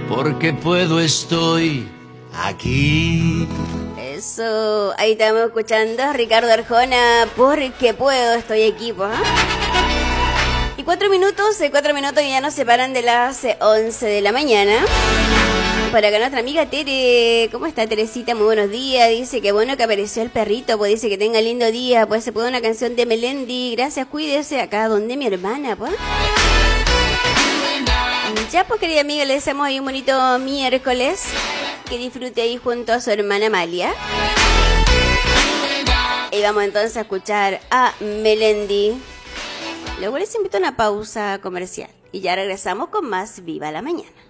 porque puedo estoy aquí. Eso, ahí estamos escuchando a Ricardo Arjona, porque puedo estoy aquí, pues. Y 4 minutos que ya nos separan de las 11 de la mañana. Para acá nuestra amiga Tere, ¿cómo está Teresita? Muy buenos días, dice que bueno que apareció el perrito, pues dice que tenga lindo día, pues se puede una canción de Melendi, gracias, cuídese, acá donde mi hermana, pues. Ya pues querida amiga, le deseamos ahí un bonito miércoles, que disfrute ahí junto a su hermana Amalia. Y vamos entonces a escuchar a Melendi. Luego les invito a una pausa comercial y ya regresamos con más Viva la Mañana.